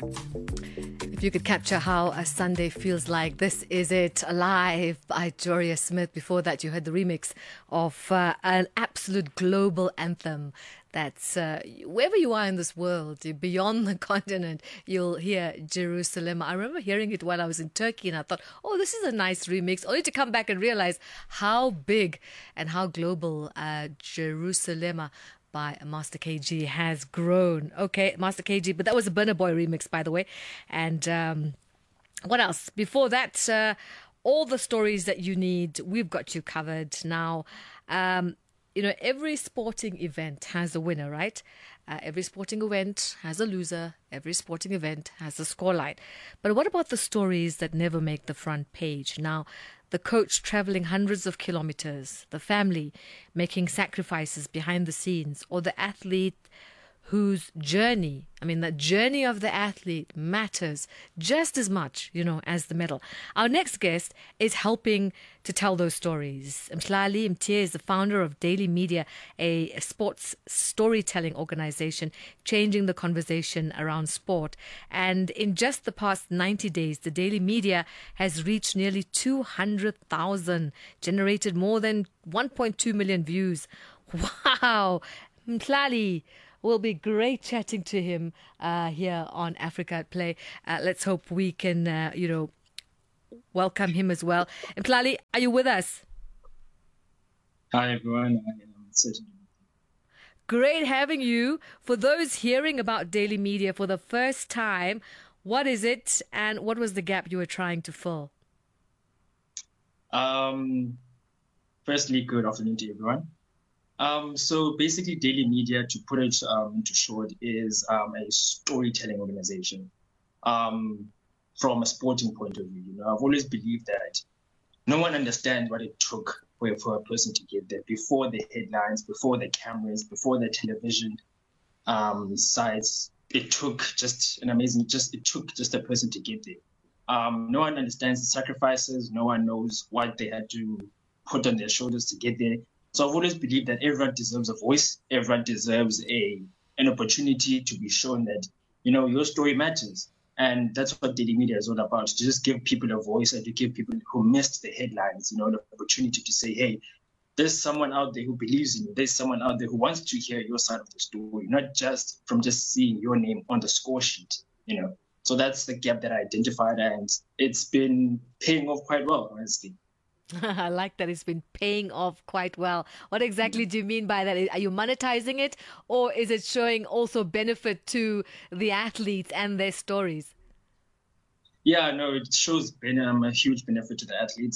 If you could capture how a Sunday feels like, this is it, Alive by Joria Smith. Before that, you heard the remix of an absolute global anthem that's wherever you are in this world, beyond the continent, you'll hear Jerusalem. I remember hearing it while I was in Turkey and I thought, oh, this is a nice remix, only to come back and realize how big and how global Jerusalem by Master KG has grown. Okay, Master KG, but that was a Burna Boy remix, by the way. And what else? Before that, all the stories that you need, we've got you covered. Now, every sporting event has a winner, right? Every sporting event has a loser. Every sporting event has a scoreline. But what about the stories that never make the front page? Now, the coach traveling hundreds of kilometers, the family making sacrifices behind the scenes, or the athlete whose journey, the journey of the athlete matters just as much, as the medal. Our next guest is helping to tell those stories. Mhlali Mtiye is the founder of Daily Media, a sports storytelling organization, changing the conversation around sport. And in just the past 90 days, the Daily Media has reached nearly 200,000, generated more than 1.2 million views. Wow! Mhlali, will be great chatting to him here on Africa at Play. Let's hope we can, welcome him as well. Mhlali, are you with us? Hi, everyone. I am certainly. Great having you. For those hearing about Daily Media for the first time, what is it and what was the gap you were trying to fill? Firstly, good afternoon to everyone. So basically, Daily Media, to put it into short, is a storytelling organization. From a sporting point of view, I've always believed that no one understands what it took for a person to get there, before the headlines, before the cameras, before the television sites. It took just a person to get there. No one understands the sacrifices. No one knows what they had to put on their shoulders to get there. So I've always believed that everyone deserves a voice. Everyone deserves an opportunity to be shown that, your story matters. And that's what Daily Media is all about, to just give people a voice and to give people who missed the headlines, the opportunity to say, hey, there's someone out there who believes in you. There's someone out there who wants to hear your side of the story, not just from just seeing your name on the score sheet, So that's the gap that I identified, and it's been paying off quite well, honestly. I like that it's been paying off quite well. What exactly do you mean by that? Are you monetizing it, or is it showing also benefit to the athletes and their stories? Yeah, no, it shows a huge benefit to the athletes.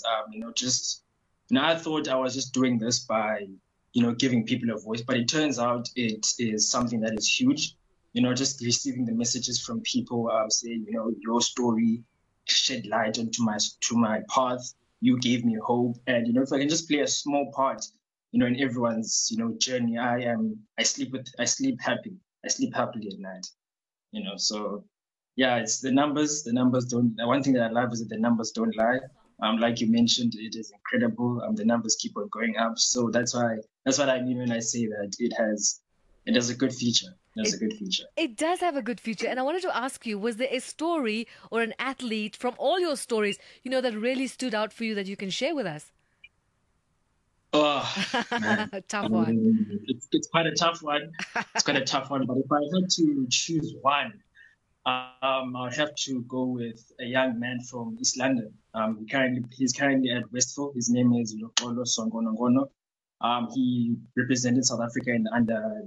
I thought I was just doing this by, giving people a voice, but it turns out it is something that is huge. Just receiving the messages from people saying, your story shed light onto my path. You gave me hope, and if I can just play a small part, in everyone's journey, I sleep happy. I sleep happily at night. So yeah, it's the numbers. The numbers don't. One thing that I love is that the numbers don't lie. Like you mentioned, it is incredible. The numbers keep on going up. So that's what I mean when I say that it has a good feature. It does have a good future. And I wanted to ask you, was there a story or an athlete from all your stories, that really stood out for you that you can share with us? Oh, man. Tough one. It's quite a tough one. But if I had to choose one, I'd have to go with a young man from East London. He's currently at Westville. His name is Lokolo Songonongono. He represented South Africa in the under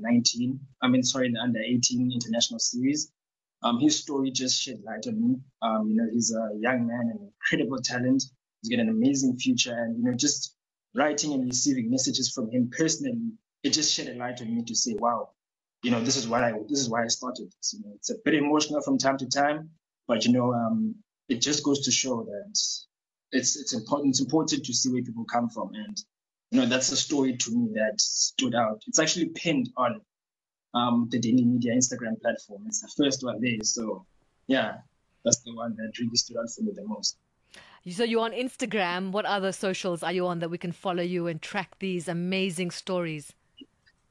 18 international series. His story just shed light on me. He's a young man, an incredible talent. He's got an amazing future, and just writing and receiving messages from him personally, it just shed a light on me to say, wow, this is why I started this. It's a bit emotional from time to time, but it just goes to show that it's important. It's important to see where people come from, and that's a story to me that stood out. It's actually pinned on the Daily Media Instagram platform. It's the first one there. So, yeah, that's the one that really stood out for me the most. So you're on Instagram. What other socials are you on that we can follow you and track these amazing stories?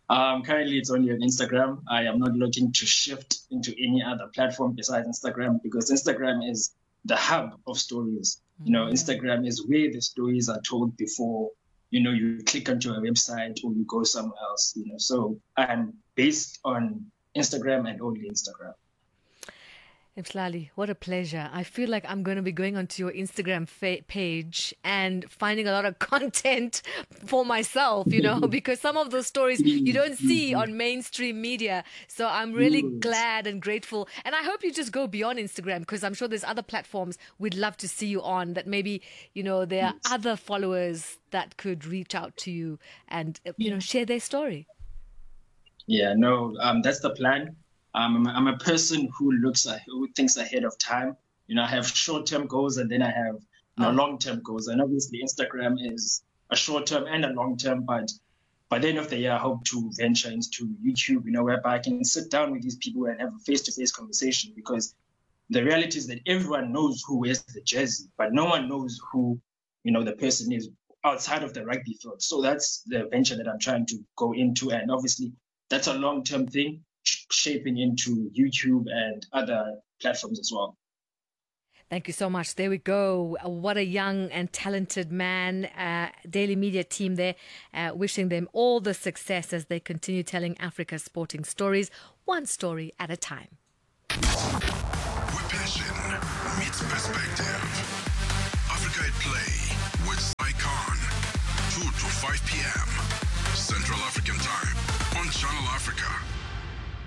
Currently, it's only on Instagram. I am not looking to shift into any other platform besides Instagram because Instagram is the hub of stories. Instagram is where the stories are told before, you click onto a website or you go somewhere else, So I'm based on Instagram and only Instagram. Mxolali, what a pleasure. I feel like I'm going to be going onto your Instagram page and finding a lot of content for myself, because some of those stories you don't see on mainstream media. So I'm really glad and grateful. And I hope you just go beyond Instagram because I'm sure there's other platforms we'd love to see you on that maybe, there are other followers that could reach out to you and, share their story. Yeah, no, that's the plan. I'm a person who thinks ahead of time. I have short-term goals and then I have long-term goals. And obviously Instagram is a short-term and a long-term, but by the end of the year, I hope to venture into YouTube, whereby I can sit down with these people and have a face-to-face conversation because the reality is that everyone knows who wears the jersey, but no one knows who, the person is outside of the rugby field. So that's the venture that I'm trying to go into. And obviously that's a long-term thing, shaping into YouTube and other platforms as well. Thank you so much. There we go. What a young and talented man. Daily Media team there, wishing them all the success as they continue telling Africa's sporting stories, one story at a time. Where passion meets perspective. Africa at Play with Icon. 2 to 5 p.m. Central African Time on Channel Africa.